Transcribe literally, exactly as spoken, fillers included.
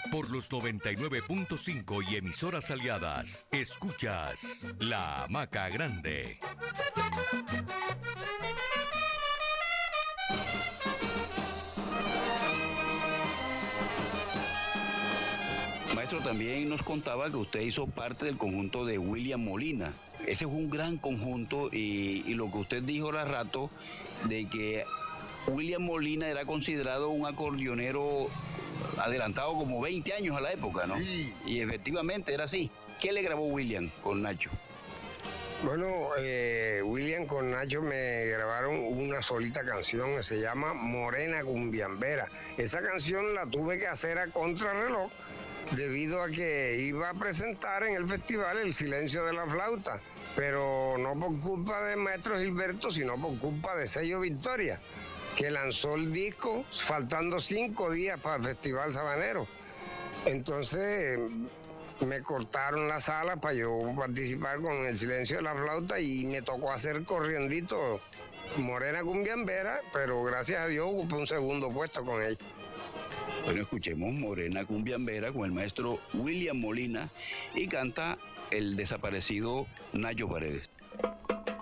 Por los noventa y nueve punto cinco y emisoras aliadas, escuchas La Hamaca Grande. Maestro, también nos contaba que usted hizo parte del conjunto de William Molina. Ese es un gran conjunto y, y lo que usted dijo hace rato de que William Molina era considerado un acordeonero adelantado como veinte años a la época, ¿no? Sí. Y efectivamente era así. ¿Qué le grabó William con Nacho? Bueno, eh, William con Nacho me grabaron una solita canción que se llama Morena Cumbiambera. Esa canción la tuve que hacer a contrarreloj debido a que iba a presentar en el festival El Silencio de la Flauta, pero no por culpa de Maestro Gilberto, sino por culpa de Sello Victoria, que lanzó el disco faltando cinco días para el Festival Sabanero. Entonces me cortaron la sala para yo participar con El Silencio de la Flauta y me tocó hacer corriendito Morena Cumbiambera, pero gracias a Dios ocupé un segundo puesto con ella. Bueno, escuchemos Morena Cumbiambera con el maestro William Molina y canta el desaparecido Nacho Paredes.